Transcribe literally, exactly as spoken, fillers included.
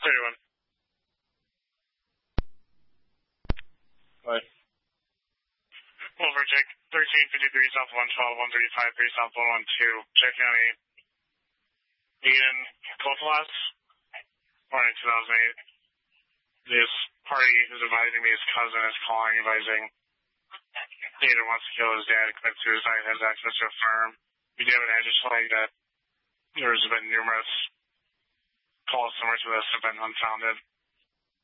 thirty-one. What? Over check thirteen fifty-three South one twelve, one thirty-five three South one one two. Check County. Eden Kotolas. Morning two thousand eight. This party is advising me his cousin is calling, advising Eden wants to kill his dad, commit suicide, has access to a farm. We do have an address flag that there's been numerous calls similar to this have been unfounded.